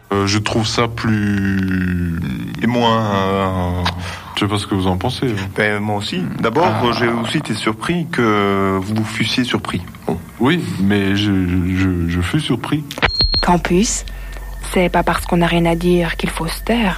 Je trouve ça plus... Et moins... Je sais pas ce que vous en pensez. Ben, moi aussi. D'abord, j'ai aussi été surpris que vous fussiez surpris. Bon. Oui, mais je fus surpris. Campus, c'est pas parce qu'on n'a rien à dire qu'il faut se taire.